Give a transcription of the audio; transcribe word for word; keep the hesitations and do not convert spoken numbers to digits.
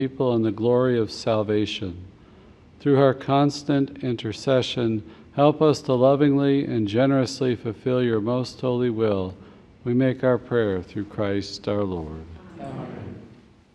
people and the glory of salvation. Through her constant intercession, help us to lovingly and generously fulfill your most holy will. We make our prayer through Christ our Lord.